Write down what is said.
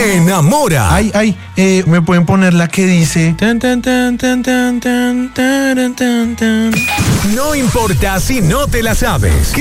enamora. ¿Me pueden poner la que dice? No importa si no te la sabes.